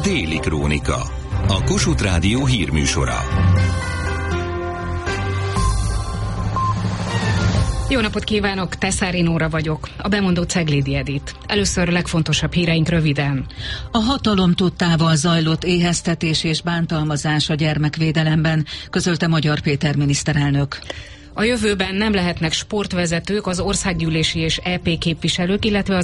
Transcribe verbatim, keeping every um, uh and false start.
Déli Krónika, a Kossuth Rádió hírműsora. Jó napot kívánok, Teszári Nóra vagyok. A bemondó Ceglédi Edit. Először legfontosabb híreink röviden. A hatalom tudtával zajlott éheztetés és bántalmazás a gyermekvédelemben, közölte Magyar Péter miniszterelnök. A jövőben nem lehetnek sportvezetők, az országgyűlési és é pé képviselők, illetve az